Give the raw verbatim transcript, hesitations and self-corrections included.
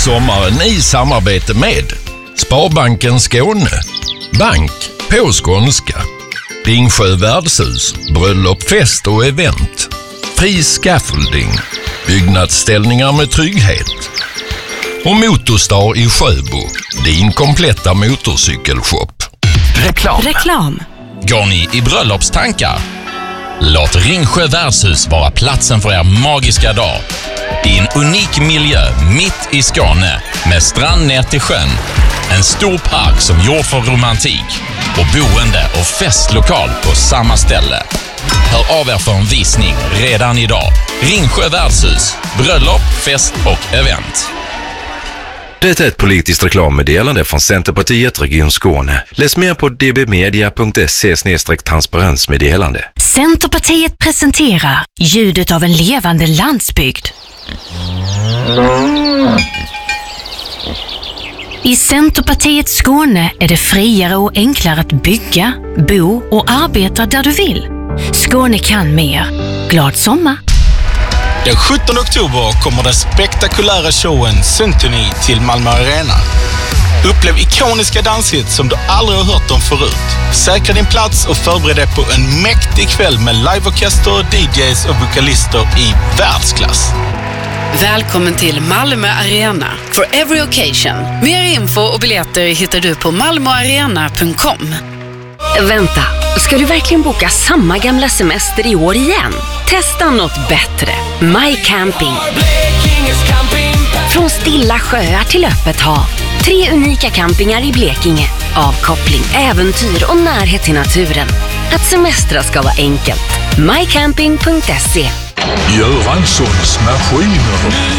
sommaren i samarbete med Sparbanken Skåne, bank på skånska, Ringsjö värdshus, bröllop, fest och event, Fri Scaffolding, byggnadsställningar med trygghet och Motorstar i Sjöbo, din kompletta motorcykelshop. Reklam. Reklam. Går ni i bröllopstankar? Låt Ringsjö värdshus vara platsen för er magiska dag. I en unik miljö mitt i Skåne med strand ner till sjön. En stor park som gjord för romantik och boende och festlokal på samma ställe. Hör av er för en visning redan idag. Ringsjö värdshus, bröllop, fest och event. Det är ett politiskt reklammeddelande från Centerpartiet Region Skåne. Läs mer på dbmedia punkt se slash transparensmeddelande. Centerpartiet presenterar ljudet av en levande landsbygd. I Centerpartiet Skåne är det friare och enklare att bygga, bo och arbeta där du vill. Skåne kan mer. Glad sommar! Den sjuttonde oktober kommer den spektakulära showen Symphony till Malmö Arena. Upplev ikoniska danshits som du aldrig har hört om förut. Säkra din plats och förbered dig på en mäktig kväll med liveorkester, D Js och vokalister i världsklass. Välkommen till Malmö Arena for every occasion. Mer info och biljetter hittar du på malmoarena punkt com. Vänta, ska du verkligen boka samma gamla semester i år igen? Testa något bättre. My Camping. Från stilla sjöar till öppet hav. Tre unika campingar i Blekinge. Avkoppling, äventyr och närhet till naturen. Att semestra ska vara enkelt. my camping punkt se. Göranssons maskiner.